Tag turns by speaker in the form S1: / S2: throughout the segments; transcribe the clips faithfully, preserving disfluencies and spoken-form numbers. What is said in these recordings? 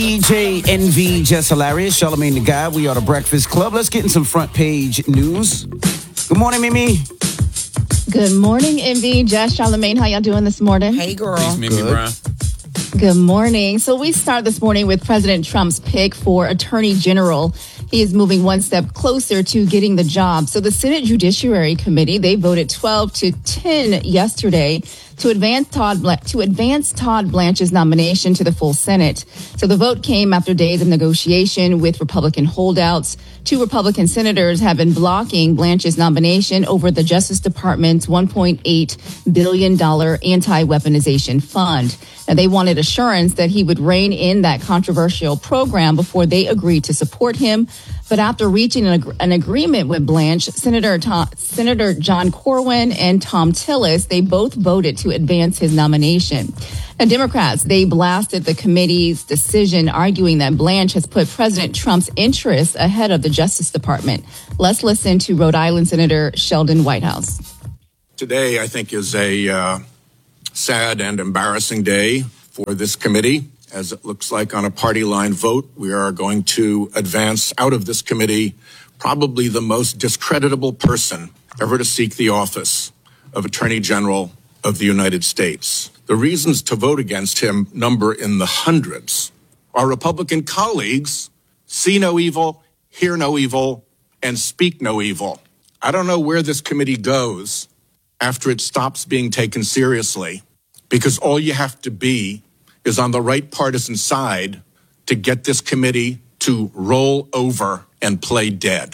S1: D J Envy, Just Hilarious, Charlamagne the Guy. We are the Breakfast Club. Let's get in some front page news. Good morning, Mimi.
S2: Good morning, Envy, Jess, Charlamagne. How y'all doing this morning?
S3: Hey, girl.
S4: Peace, Mimi Brown.
S2: Good morning. So we start this morning with President Trump's pick for Attorney General. He is moving one step closer to getting the job. So the Senate Judiciary Committee, they voted twelve to ten yesterday to advance Todd Bla- to advance Todd Blanche's nomination to the full Senate. So the vote came after days of negotiation with Republican holdouts. Two Republican senators have been blocking Blanche's nomination over the Justice Department's one point eight billion dollars anti-weaponization fund. Now, they wanted assurance that he would rein in that controversial program before they agreed to support him. But after reaching an, ag- an agreement with Blanche, Senator Tom, Senator John Corwin and Tom Tillis, they both voted to advance his nomination. Now, Democrats, they blasted the committee's decision, arguing that Blanche has put President Trump's interests ahead of the Justice Department. Let's listen to Rhode Island Senator Sheldon Whitehouse.
S5: Today, I think, is a uh, sad and embarrassing day for this committee. As it looks like on a party line vote, we are going to advance out of this committee probably the most discreditable person ever to seek the office of Attorney General of the United States. The reasons to vote against him number in the hundreds. Our Republican colleagues see no evil, hear no evil, and speak no evil. I don't know where this committee goes after it stops being taken seriously, because all you have to be is on the right partisan side to get this committee to roll over and play dead.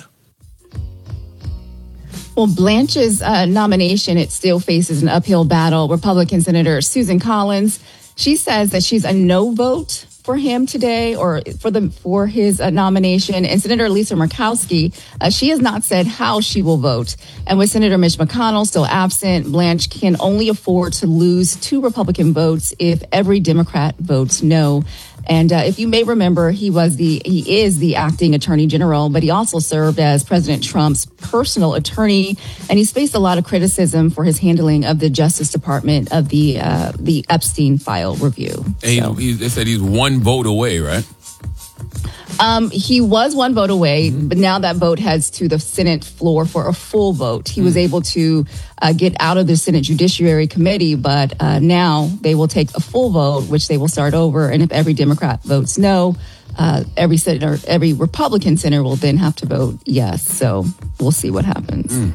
S2: Well, Blanche's uh, nomination, it still faces an uphill battle. Republican Senator Susan Collins, she says that she's a no vote for him today, or for the for his uh, nomination. And Senator Lisa Murkowski, uh, she has not said how she will vote. And with Senator Mitch McConnell still absent, Blanche can only afford to lose two Republican votes if every Democrat votes no. And uh, if you may remember, he was the he is the acting attorney general, but he also served as President Trump's personal attorney, and he's faced a lot of criticism for his handling of the Justice Department of the uh, the Epstein file review.
S4: And
S2: so.
S4: he, they said he's one vote away, right?
S2: Um, he was one vote away, but now that vote heads to the Senate floor for a full vote. He mm. was able to uh, get out of the Senate Judiciary Committee, but uh, now they will take a full vote, which they will start over. And if every Democrat votes no, uh, every senator, every Republican senator will then have to vote yes. So we'll see what happens. Mm.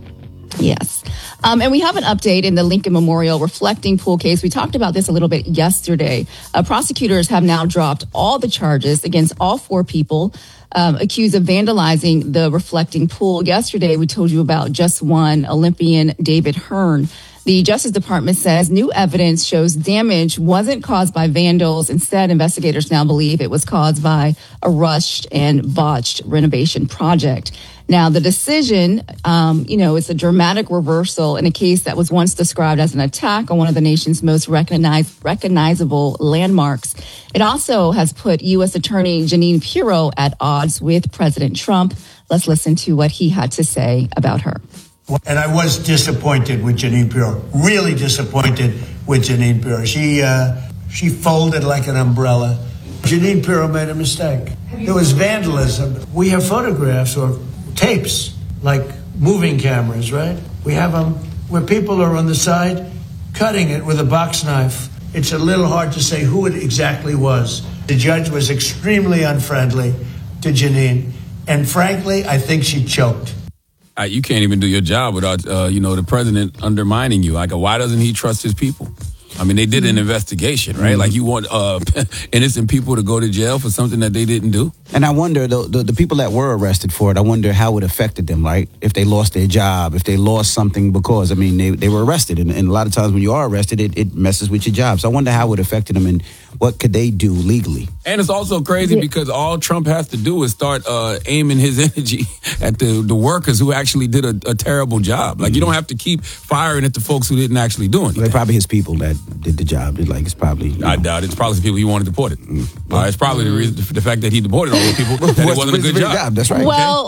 S2: Yes. Um, and we have an update in the Lincoln Memorial reflecting pool case. We talked about this a little bit yesterday. Uh, prosecutors have now dropped all the charges against all four people um, accused of vandalizing the reflecting pool. Yesterday, we told you about just one, Olympian David Hearn. The Justice Department says new evidence shows damage wasn't caused by vandals. Instead, investigators now believe it was caused by a rushed and botched renovation project. Now, the decision, um, you know, it's a dramatic reversal in a case that was once described as an attack on one of the nation's most recognized, recognizable landmarks. It also has put U S. Attorney Jeanine Pirro at odds with President Trump. Let's listen to what he had to say about her.
S6: And I was disappointed with Jeanine Pirro, really disappointed with Jeanine Pirro. She, uh, she folded like an umbrella. Jeanine Pirro made a mistake. There was vandalism. We have photographs or tapes, like moving cameras, right? We have them where people are on the side cutting it with a box knife. It's a little hard to say who it exactly was. The judge was extremely unfriendly to Jeanine, and frankly, I think she choked.
S4: Uh, you can't even do your job without, uh, you know, the president undermining you. Like, why doesn't he trust his people? I mean, they did an investigation, right? Mm-hmm. Like, you want uh, innocent people to go to jail for something that they didn't do?
S1: And I wonder, the, the the people that were arrested for it, I wonder how it affected them, right? If they lost their job, if they lost something because, I mean, they, they were arrested. And, and a lot of times when you are arrested, it, it messes with your job. So I wonder how it affected them and what could they do legally.
S4: And it's also crazy yeah. because all Trump has to do is start uh, aiming his energy at the, the workers who actually did a, a terrible job. Like, mm-hmm. you don't have to keep firing at the folks who didn't actually do anything.
S1: They're probably his people that did the job. It's like, it's probably... You know.
S4: I doubt it. It's probably the people he wanted deported. Mm-hmm. Uh, it's probably the reason, the fact that he deported all those people, that it wasn't a good job.
S1: job. That's right.
S2: Well...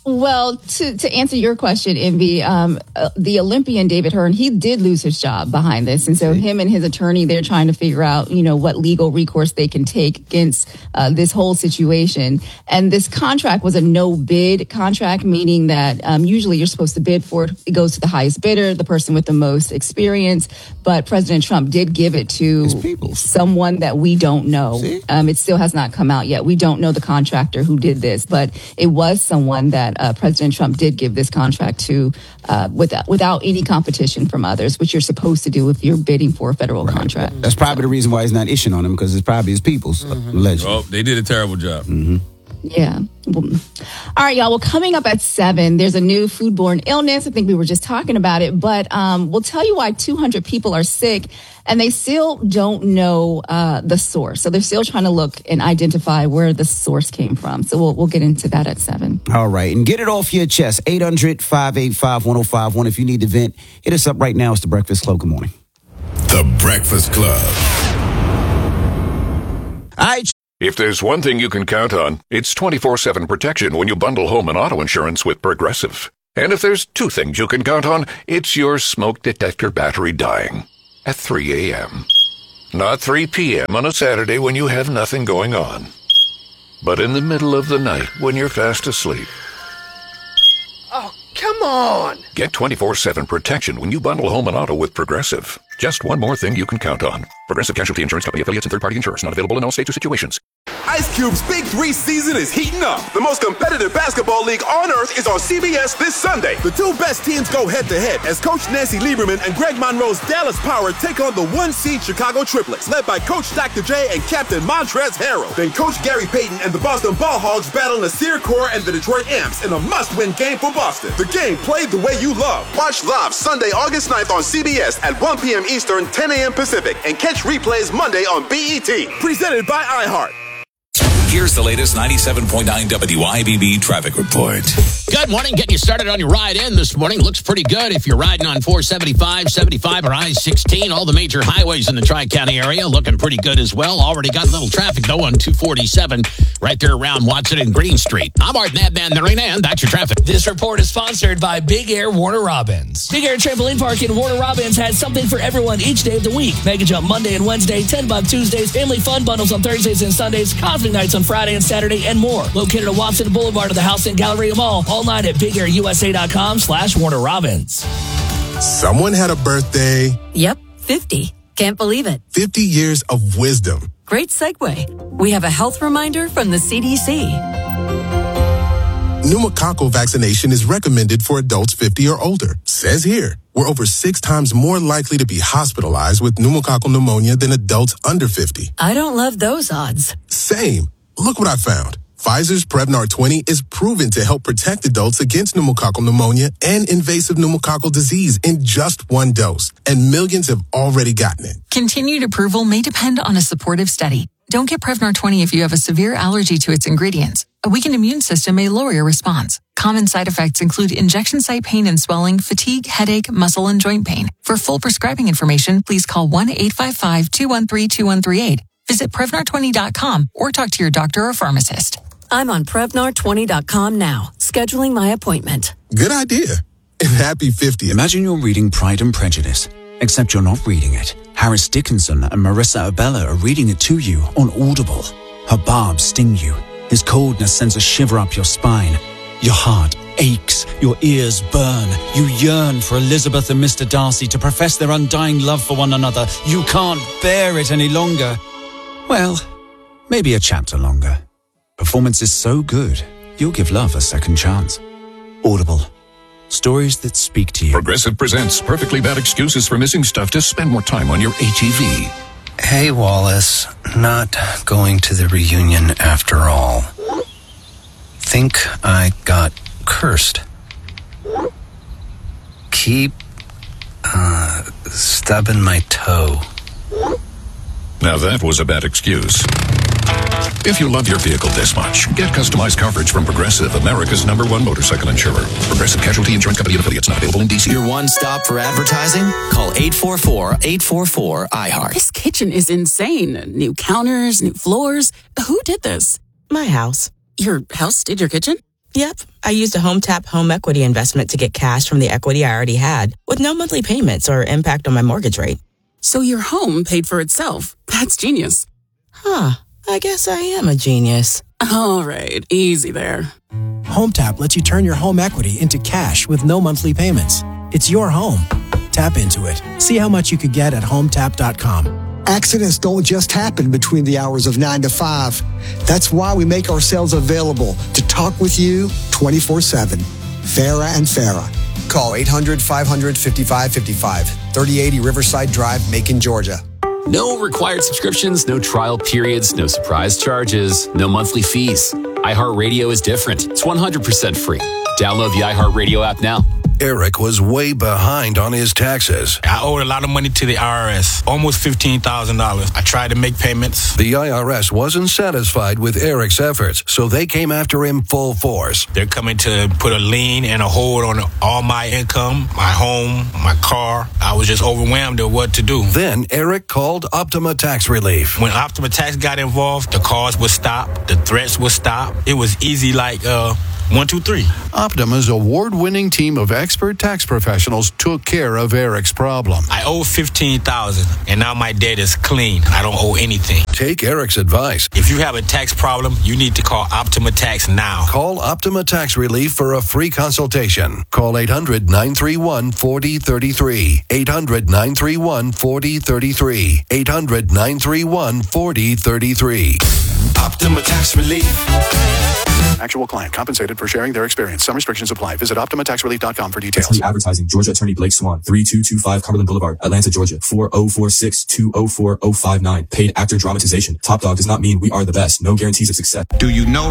S2: Well, to, to answer your question, Envy, um, uh, the Olympian David Hearn, he did lose his job behind this. And so him and his attorney, they're trying to figure out, you know, what legal recourse they can take against uh, this whole situation. And this contract was a no bid contract, meaning that um, usually you're supposed to bid for it. It goes to the highest bidder, the person with the most experience. But President Trump did give it to someone that we don't know. Um, it still has not come out yet. We don't know the contractor who did this, but it was someone that Uh, President Trump did give this contract to uh, without without any competition from others, which you're supposed to do if you're bidding for a federal right. contract.
S1: That's probably the reason why he's not issuing on him, because it's probably his people's mm-hmm. alleged.
S4: Oh, they did a terrible job.
S1: Mm-hmm.
S2: Yeah. All right, y'all. Well, coming up at seven, there's a new foodborne illness. I think we were just talking about it, but um, we'll tell you why two hundred people are sick, and they still don't know uh, the source. So they're still trying to look and identify where the source came from. So we'll we'll get into that at seven.
S1: All right, and get it off your chest. eight hundred, five eight five, one oh five one. If you need to vent, hit us up right now. It's The Breakfast Club. Good morning.
S3: The Breakfast Club.
S1: All right.
S7: If there's one thing you can count on, it's twenty-four seven protection when you bundle home and auto insurance with Progressive. And if there's two things you can count on, it's your smoke detector battery dying at three a.m. Not three p.m. on a Saturday when you have nothing going on, but in the middle of the night when you're fast asleep.
S8: Oh, come on!
S7: Get twenty-four seven protection when you bundle home and auto with Progressive. Just one more thing you can count on. Progressive Casualty Insurance Company affiliates and third-party insurers. Not available in all states or situations.
S9: Ice Cube's Big Three season is heating up. The most competitive basketball league on earth is on C B S this Sunday. The two best teams go head-to-head as Coach Nancy Lieberman and Greg Monroe's Dallas Power take on the one-seed Chicago Triplets, led by Coach Doctor J and Captain Montrezl Harrell. Then Coach Gary Payton and the Boston Ball Hogs battle Nasir Kaur and the Detroit Imps in a must-win game for Boston. The game played the way you love. Watch live Sunday, August ninth on C B S at one p.m. Eastern, ten a.m. Pacific, and catch replays Monday on B E T. Presented by iHeart.
S3: Here's the latest ninety-seven point nine W I B B traffic report.
S10: Good morning. Getting you started on your ride in this morning. Looks pretty good if you're riding on four seventy-five, seventy-five, or I sixteen. All the major highways in the Tri-County area looking pretty good as well. Already got a little traffic, though, on two forty-seven right there around Watson and Green Street. I'm Art Madman Marina, and that's your traffic.
S11: This report is sponsored by Big Air Warner Robins. Big Air Trampoline Park in Warner Robins has something for everyone each day of the week. Mega Jump Monday and Wednesday, ten bucks Tuesdays, Family Fun Bundles on Thursdays and Sundays, Cosmic Nights on Friday and Saturday, and more. Located at Watson Boulevard of the House and Galleria Mall. All night at big air u s a dot com slash Warner Robins.
S12: Someone had a birthday.
S13: Yep, fifty. Can't believe it.
S12: fifty years of wisdom.
S13: Great segue. We have a health reminder from the C D C.
S12: Pneumococcal vaccination is recommended for adults fifty or older. Says here, we're over six times more likely to be hospitalized with pneumococcal pneumonia than adults under fifty.
S13: I don't love those odds.
S12: Same. Look what I found. Pfizer's Prevnar twenty is proven to help protect adults against pneumococcal pneumonia and invasive pneumococcal disease in just one dose. And millions have already gotten it.
S14: Continued approval may depend on a supportive study. Don't get Prevnar twenty if you have a severe allergy to its ingredients. A weakened immune system may lower your response. Common side effects include injection site pain and swelling, fatigue, headache, muscle, and joint pain. For full prescribing information, please call one eight five five, two one three, two one three eight. Visit Prevnar twenty dot com or talk to your doctor or pharmacist.
S13: I'm on Prevnar twenty dot com now, scheduling my appointment.
S12: Good idea. And happy fiftieth.
S15: Imagine you're reading Pride and Prejudice, except you're not reading it. Harris Dickinson and Marissa Abella are reading it to you on Audible. Her barbs sting you. His coldness sends a shiver up your spine. Your heart aches. Your ears burn. You yearn for Elizabeth and Mister Darcy to profess their undying love for one another. You can't bear it any longer. Well, maybe a chapter longer. Performance is so good, you'll give love a second chance. Audible. Stories that speak to you.
S7: Progressive presents Perfectly Bad Excuses for Missing Stuff to Spend More Time on Your A T V.
S16: Hey, Wallace. Not going to the reunion after all. Think I got cursed. Keep, uh, stubbing my toe.
S7: Now that was a bad excuse. If you love your vehicle this much, get customized coverage from Progressive, America's number one motorcycle insurer. Progressive Casualty Insurance Company and affiliates, not available in D C.
S17: Your one stop for advertising? Call eight four four, eight four four, I heart.
S18: This kitchen is insane. New counters, new floors. Who did this?
S19: My house.
S18: Your house did your kitchen?
S19: Yep, I used a HomeTap home equity investment to get cash from the equity I already had, with no monthly payments or impact on my mortgage rate.
S18: So your home paid for itself. That's genius.
S19: Huh, I guess I am a genius.
S18: All right, easy there.
S20: HomeTap lets you turn your home equity into cash with no monthly payments. It's your home. Tap into it. See how much you could get at home tap dot com.
S21: Accidents don't just happen between the hours of nine to five. That's why we make ourselves available to talk with you twenty-four seven. Farah and Farah.
S22: Call eight hundred, five hundred, fifty-five fifty-five. thirty eighty Riverside Drive, Macon, Georgia.
S23: No required subscriptions, no trial periods, no surprise charges, no monthly fees. iHeartRadio is different. It's one hundred percent free. Download the iHeartRadio app now.
S24: Eric was way behind on his taxes.
S25: I owed a lot of money to the I R S, almost fifteen thousand dollars. I tried to make payments.
S24: The I R S wasn't satisfied with Eric's efforts, so they came after him full force.
S25: They're coming to put a lien and a hold on all my income, my home, my car. I was just overwhelmed at what to do.
S24: Then Eric called Optima Tax Relief.
S25: When Optima Tax got involved, the calls would stop, the threats would stop. It was easy like, uh... One, two, three.
S24: Optima's award-winning team of expert tax professionals took care of Eric's problem.
S25: I owe fifteen thousand dollars, and now my debt is clean. I don't owe anything.
S24: Take Eric's advice.
S25: If you have a tax problem, you need to call Optima Tax now.
S24: Call Optima Tax Relief for a free consultation. Call eight hundred, nine three one, four zero three three. eight hundred, nine three one, four zero three three. eight hundred, nine three one, four zero three three.
S25: Optima Tax Relief.
S26: Actual client compensated for sharing their experience. Some restrictions apply. Visit optima tax relief dot com for details.
S27: Attorney Advertising, Georgia Attorney Blake Swan, thirty-two twenty-five Cumberland Boulevard, Atlanta, Georgia, four oh four six, two oh four oh five nine. Paid actor dramatization. Top Dog does not mean we are the best. No guarantees of success.
S28: Do you know